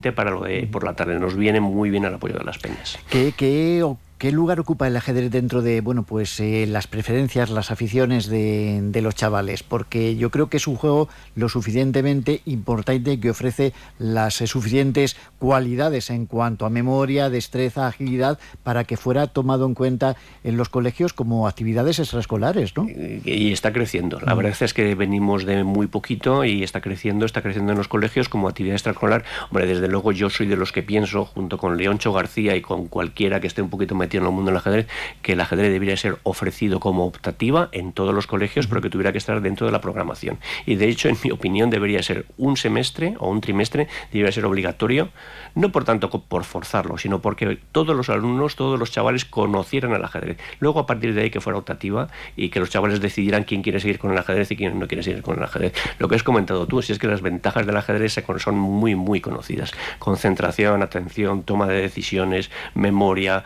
para lo de por la tarde. Nos viene muy bien el apoyo de las peñas. ¿Qué lugar ocupa el ajedrez dentro de las preferencias, las aficiones de los chavales? Porque yo creo que es un juego lo suficientemente importante, que ofrece las suficientes cualidades en cuanto a memoria, destreza, agilidad, para que fuera tomado en cuenta en los colegios como actividades extraescolares, ¿no? Y está creciendo. La verdad es que venimos de muy poquito y está creciendo en los colegios como actividad extraescolar. Hombre, desde luego yo soy de los que pienso, junto con Leoncho García y con cualquiera que esté un poquito metido en el mundo del ajedrez, que el ajedrez debería ser ofrecido como optativa en todos los colegios, pero que tuviera que estar dentro de la programación. Y de hecho, en mi opinión, debería ser un semestre o un trimestre, debería ser obligatorio, no por tanto por forzarlo, sino porque todos los alumnos, todos los chavales conocieran el ajedrez. Luego, a partir de ahí, que fuera optativa y que los chavales decidieran quién quiere seguir con el ajedrez y quién no quiere seguir con el ajedrez. Lo que has comentado tú, si es que las ventajas del ajedrez son muy, muy conocidas. Concentración, atención, toma de decisiones, memoria,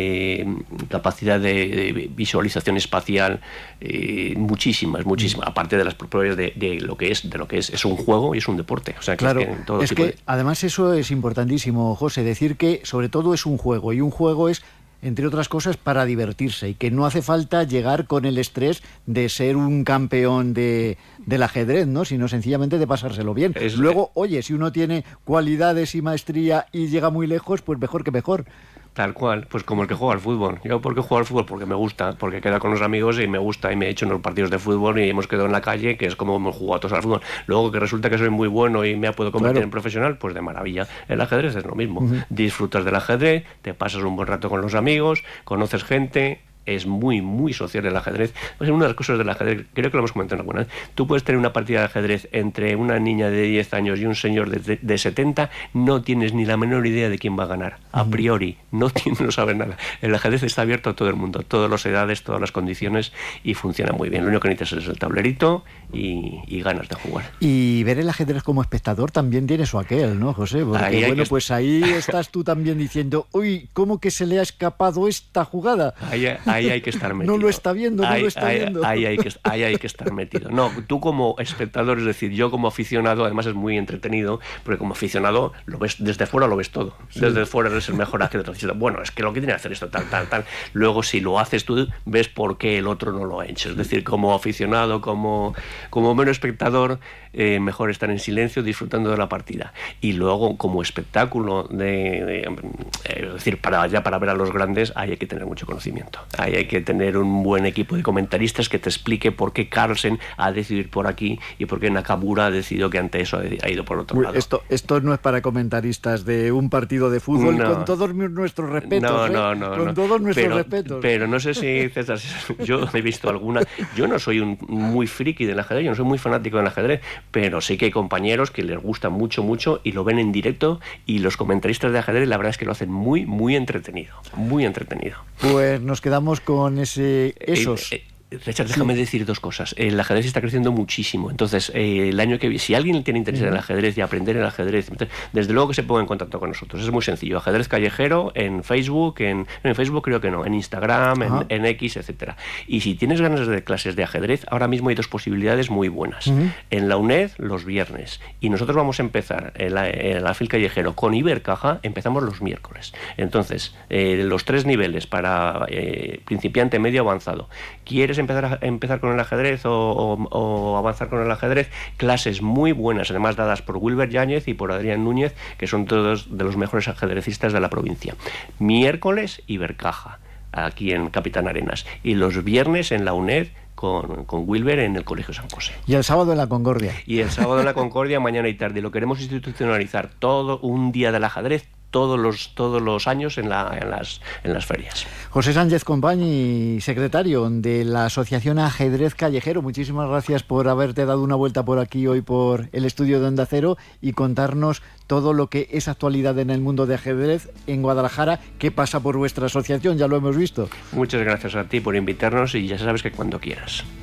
capacidad de visualización espacial, muchísimas, aparte de las propiedades de lo que es un juego y es un deporte. O sea, claro, además eso es importantísimo, José, decir que sobre todo es un juego, y un juego es, entre otras cosas, para divertirse, y que no hace falta llegar con el estrés de ser un campeón del ajedrez, ¿no? Sino sencillamente de pasárselo bien. Luego, oye, si uno tiene cualidades y maestría y llega muy lejos, pues mejor que mejor. Tal cual, pues como el que juega al fútbol. Yo, ¿por qué juego al fútbol? Porque me gusta, porque queda con los amigos y me gusta, y me he hecho en los partidos de fútbol y hemos quedado en la calle, que es como hemos jugado todos al fútbol. Luego que resulta que soy muy bueno y me puedo convertir en profesional, pues de maravilla. El ajedrez es lo mismo. Disfrutas del ajedrez, te pasas un buen rato con los amigos, conoces gente. Es muy, muy social el ajedrez. Pues una de las cosas del ajedrez, creo que lo hemos comentado alguna vez, tú puedes tener una partida de ajedrez entre una niña de 10 años y un señor de 70, no tienes ni la menor idea de quién va a ganar. A priori, no sabes nada. El ajedrez está abierto a todo el mundo, todas las edades, todas las condiciones, y funciona muy bien. Lo único que necesitas es el tablerito y ganas de jugar. Y ver el ajedrez como espectador también tiene su aquel, ¿no, José? Porque pues ahí estás tú también diciendo, uy, ¿cómo que se le ha escapado esta jugada? Ahí hay que estar metido. No lo está viendo. Ahí hay que estar metido. No, tú como espectador, es decir, yo como aficionado, además es muy entretenido, porque como aficionado lo ves desde fuera, lo ves todo. Sí. Desde fuera eres el mejor ajedrez. Bueno, es que lo que tiene que hacer esto, tal. Luego, si lo haces tú, ves por qué el otro no lo ha hecho. Es decir, como aficionado, como mero espectador, mejor estar en silencio disfrutando de la partida. Y luego, como espectáculo, es decir, para ver a los grandes, ahí hay que tener mucho conocimiento. Ahí hay que tener un buen equipo de comentaristas que te explique por qué Carlsen ha decidido ir por aquí y por qué Nakamura ha decidido que ante eso ha ido por otro lado. Esto no es para comentaristas de un partido de fútbol, con todos nuestros respetos. Con todos nuestros respetos. Pero no sé si, César, yo he visto alguna. Yo no soy muy friki del ajedrez, yo no soy muy fanático del ajedrez, pero sí que hay compañeros que les gusta mucho y lo ven en directo, y los comentaristas de ajedrez la verdad es que lo hacen muy, muy entretenido. Muy entretenido. Pues nos quedamos con esos. Richard, déjame decir dos cosas. El ajedrez está creciendo muchísimo. Entonces, el año que viene, si alguien tiene interés en el ajedrez y aprender el ajedrez, desde luego que se ponga en contacto con nosotros. Es muy sencillo. Ajedrez callejero en Facebook, en Facebook creo que no, en Instagram, en X, etcétera. Y si tienes ganas de clases de ajedrez, ahora mismo hay dos posibilidades muy buenas. En la UNED, los viernes. Y nosotros vamos a empezar en la FIL Callejero con Ibercaja, empezamos los miércoles. Entonces, los 3 niveles para principiante, medio, avanzado. ¿Quieres empezar con el ajedrez o avanzar con el ajedrez? Clases muy buenas, además dadas por Wilber Yáñez y por Adrián Núñez, que son todos de los mejores ajedrecistas de la provincia. Miércoles, Ibercaja, aquí en Capitán Arenas, y los viernes en la UNED con Wilber en el Colegio San José. Y el sábado en la Concordia. Y el sábado en la Concordia, mañana y tarde. Lo queremos institucionalizar, todo un día del ajedrez, todos los años en las ferias. José Sánchez Compañi, secretario de la Asociación Ajedrez Callejero, muchísimas gracias por haberte dado una vuelta por aquí hoy por el estudio de Onda Cero y contarnos todo lo que es actualidad en el mundo de ajedrez en Guadalajara, que pasa por vuestra asociación, ya lo hemos visto. Muchas gracias a ti por invitarnos y ya sabes que cuando quieras.